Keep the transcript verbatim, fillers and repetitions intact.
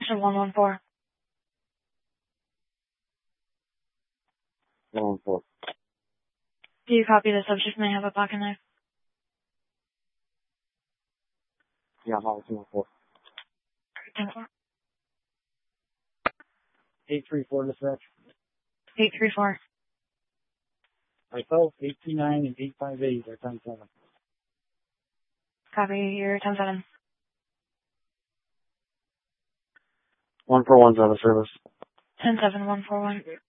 So one one four. one one four. Do you copy the subject may have a pocket knife? Yeah, I'm always one one four. ten four. eight three four dispatch. eight three four. Myself, eight two nine and eight five eight are ten seven. Copy, you're ten seven. one four one's out of service. ten seven one four one.